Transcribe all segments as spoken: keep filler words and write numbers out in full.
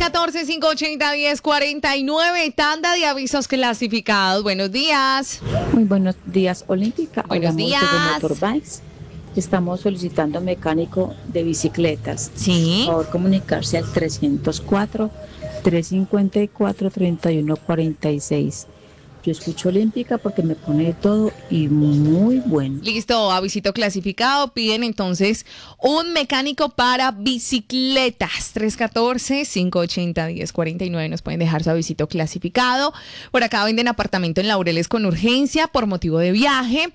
catorce, cinco ochenta, diez cuarenta y nueve, tanda de avisos clasificados. Buenos días. Muy buenos días, Olímpica. Buenos Hablamos días. de Motorbikes. Estamos solicitando mecánico de bicicletas. Sí. Por favor, comunicarse al trescientos cuatro, trescientos cincuenta y cuatro, treinta y uno cuarenta y seis. Yo escucho Olímpica porque me pone de todo y muy bueno. Listo, avisito clasificado. Piden entonces un mecánico para bicicletas. tres uno cuatro, cinco ochenta, diez cuarenta y nueve. Nos pueden dejar su avisito clasificado. Por acá venden apartamento en Laureles con urgencia por motivo de viaje.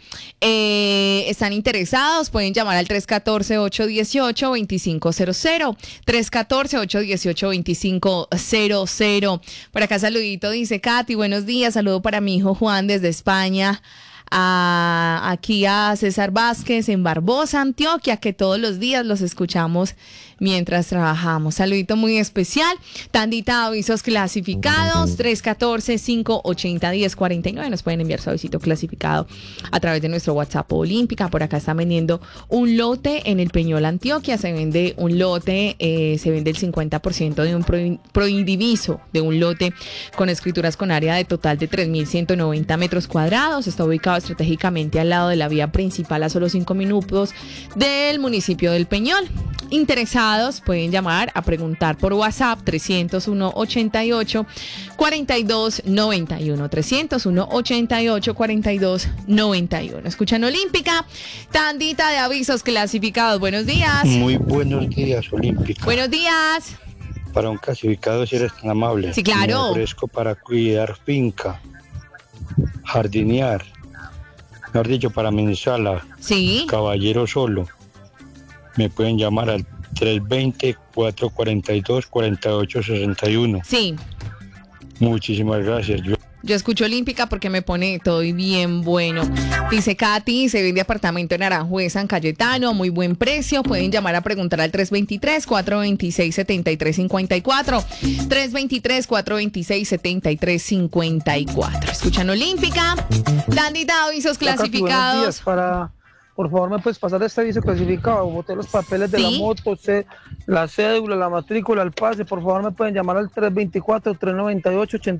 Eh, están interesados, pueden llamar al tres uno cuatro, ocho uno ocho, dos cinco cero cero. tres uno cuatro, ocho uno ocho, dos cinco cero cero. Por acá saludito, dice Katy, buenos días. Saludo para mi hijo Juan desde España, a, aquí a César Vázquez en Barbosa, Antioquia, que todos los días los escuchamos mientras trabajamos. Saludito muy especial. Tandita de avisos clasificados, tres uno cuatro, cinco ochenta, diez cuarenta y nueve. Nos pueden enviar su avisito clasificado a través de nuestro WhatsApp Olímpica. Por acá están vendiendo un lote en el Peñol, Antioquia. Se vende un lote, eh, se vende el cincuenta por ciento de un pro, proindiviso de un lote con escrituras con área de total de tres mil ciento noventa metros cuadrados. Está ubicado estratégicamente al lado de la vía principal a solo cinco minutos del municipio del Peñol. Interesados pueden llamar a preguntar por WhatsApp trescientos uno, ochenta y ocho, cuarenta y dos noventa y uno. trescientos uno, ochenta y ocho, cuarenta y dos noventa y uno. Escuchan Olímpica, tandita de avisos clasificados. Buenos días. Muy buenos días, Olímpica. Buenos días. Para un clasificado, si eres tan amable. Sí, claro. Me ofrezco para cuidar finca, jardinear, mejor dicho, para mi sala. Sí. Caballero solo. Me pueden llamar al tres veinte, cuatro cuarenta y dos, cuarenta y ocho sesenta y uno. Sí. Muchísimas gracias. Yo... Yo escucho Olímpica porque me pone todo y bien bueno. Dice Katy, se vende apartamento en Aranjuez, San Cayetano, a muy buen precio. Pueden llamar a preguntar al tres dos tres, cuatro dos seis, siete tres cinco cuatro. tres dos tres, cuatro dos seis, siete tres cinco cuatro. Escuchan Olímpica. Tandita, avisos clasificados. Buenos días. Para, por favor, ¿me puedes pasar este aviso clasificado? Boté los papeles de ¿Sí? la moto, sé, la cédula, la matrícula, el pase. Por favor, me pueden llamar al tres dos cuatro, tres nueve ocho, ocho